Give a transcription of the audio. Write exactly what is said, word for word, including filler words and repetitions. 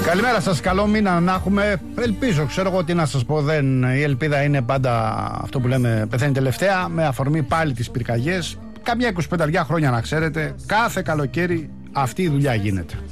Καλημέρα σας, καλό μήνα να έχουμε. Ελπίζω, ξέρω εγώ τι να σας πω. Δεν, η ελπίδα είναι πάντα αυτό που λέμε πεθαίνει τελευταία. Με αφορμή πάλι τις πυρκαγιές. Καμιά εικοσιπέντε χρόνια να ξέρετε, κάθε καλοκαίρι αυτή η δουλειά γίνεται.